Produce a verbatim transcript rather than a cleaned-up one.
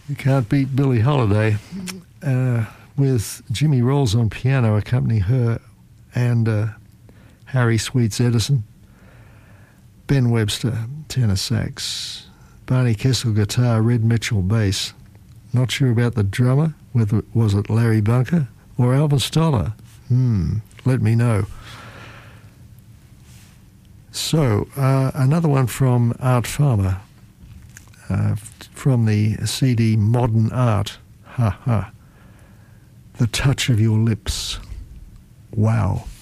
You can't beat Billie Holiday, uh, with Jimmy Rolls on piano accompanying her, and uh, Harry Sweets Edison, Ben Webster tenor sax, Barney Kessel guitar, Red Mitchell bass. Not sure about the drummer, whether was it Larry Bunker or Alvin Stoller. Hmm, let me know. So, uh, another one from Art Farmer, uh, from the C D Modern Art. Ha ha. The Touch of Your Lips. Wow.